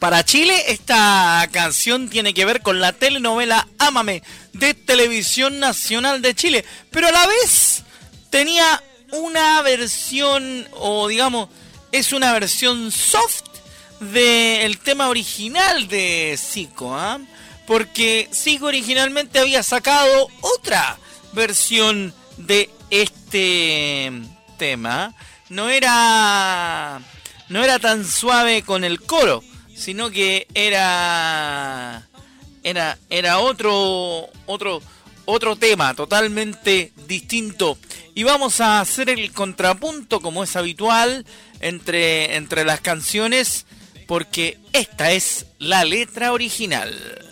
Para Chile, esta canción tiene que ver con la telenovela Ámame de Televisión Nacional de Chile, pero a la vez tenía una versión, o digamos, es una versión soft del tema original de Zico, ¿ah? Porque Zico originalmente había sacado otra versión de este tema. No era tan suave con el coro, sino que era otro tema totalmente distinto. Y vamos a hacer el contrapunto, como es habitual, entre las canciones, porque esta es la letra original.